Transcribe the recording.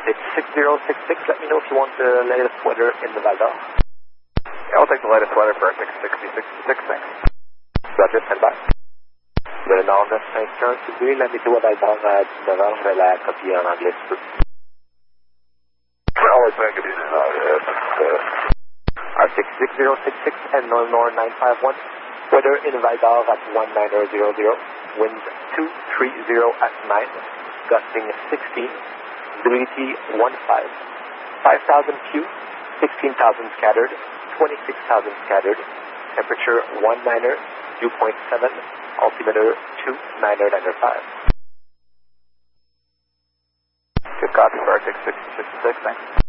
It's 6066. Let me know if you want the latest weather in the Val d'Or. Yeah, I'll take the latest weather for 666, thanks. Roger, stand by. Le Nord 915 suivi, la météo à Val d'Or à 19h, je vais la copier en anglais si tu peux. Always make it easy. R66066 and Nord 951. Weather in Val d'Or at 1900. Wind 230 at 9. Gusting 16. Visibility 15. 5,000 few. 16,000 scattered. 26,000 scattered. Temperature 19. Dew point 7. Altimeter 2,995. Good copy for 666, thanks.